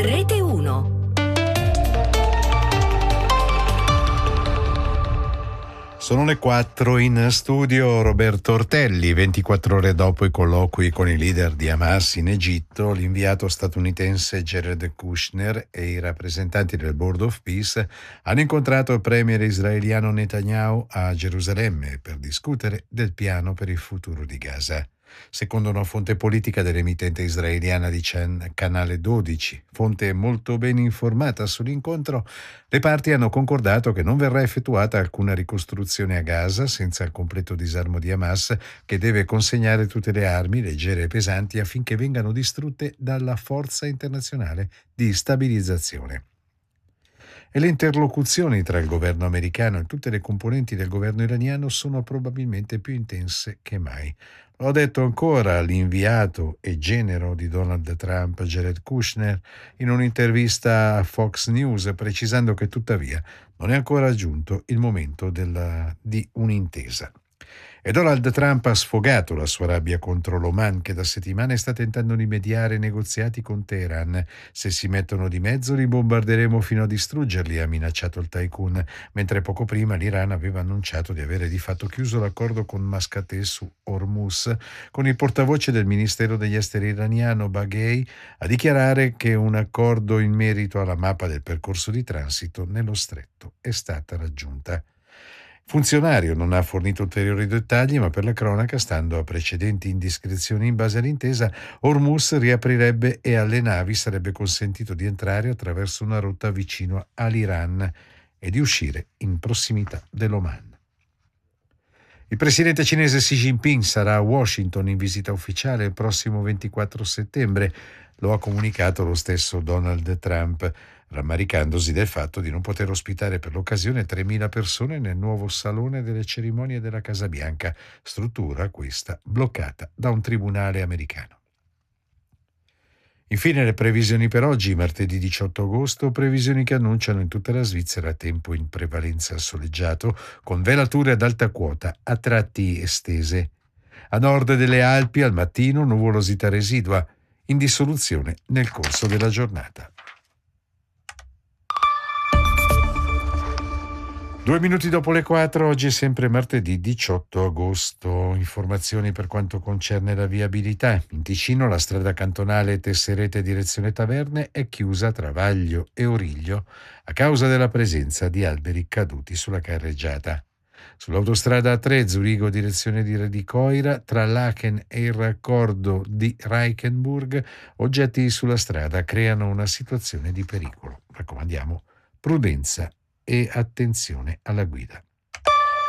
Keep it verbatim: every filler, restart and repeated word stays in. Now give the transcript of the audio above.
Rete uno. Sono le quattro, in studio Roberto Ortelli. ventiquattro ore dopo i colloqui con i leader di Hamas in Egitto, l'inviato statunitense Jared Kushner e i rappresentanti del Board of Peace hanno incontrato il premier israeliano Netanyahu a Gerusalemme per discutere del piano per il futuro di Gaza. Secondo una fonte politica dell'emittente israeliana di Canale dodici, fonte molto ben informata sull'incontro, le parti hanno concordato che non verrà effettuata alcuna ricostruzione a Gaza senza il completo disarmo di Hamas, che deve consegnare tutte le armi, leggere e pesanti, affinché vengano distrutte dalla forza internazionale di stabilizzazione. E le interlocuzioni tra il governo americano e tutte le componenti del governo iraniano sono probabilmente più intense che mai. Lo ha detto ancora l'inviato e genero di Donald Trump, Jared Kushner, in un'intervista a Fox News, precisando che tuttavia non è ancora giunto il momento della, di un'intesa. E Donald Trump ha sfogato la sua rabbia contro l'Oman, che da settimane sta tentando di mediare negoziati con Teheran. Se si mettono di mezzo li bombarderemo fino a distruggerli, ha minacciato il tycoon, mentre poco prima l'Iran aveva annunciato di avere di fatto chiuso l'accordo con Mascate su Hormuz, con il portavoce del Ministero degli Esteri iraniano Baghei a dichiarare che un accordo in merito alla mappa del percorso di transito nello stretto è stata raggiunta. Funzionario non ha fornito ulteriori dettagli, ma per la cronaca, stando a precedenti indiscrezioni in base all'intesa, Hormuz riaprirebbe e alle navi sarebbe consentito di entrare attraverso una rotta vicino all'Iran e di uscire in prossimità dell'Oman. Il presidente cinese Xi Jinping sarà a Washington in visita ufficiale il prossimo ventiquattro settembre, lo ha comunicato lo stesso Donald Trump, rammaricandosi del fatto di non poter ospitare per l'occasione tremila persone nel nuovo salone delle cerimonie della Casa Bianca, struttura questa bloccata da un tribunale americano. Infine le previsioni per oggi, martedì diciotto agosto, previsioni che annunciano in tutta la Svizzera tempo in prevalenza soleggiato, con velature ad alta quota, a tratti estese. A nord delle Alpi al mattino nuvolosità residua, in dissoluzione nel corso della giornata. Due minuti dopo le quattro, oggi è sempre martedì diciotto agosto. Informazioni per quanto concerne la viabilità. In Ticino la strada cantonale Tesserete direzione Taverne è chiusa tra Vaglio e Origlio a causa della presenza di alberi caduti sulla carreggiata. Sull'autostrada A tre Zurigo direzione di, di Coira, tra Laken e il raccordo di Reichenburg, oggetti sulla strada creano una situazione di pericolo. Raccomandiamo prudenza e attenzione alla guida.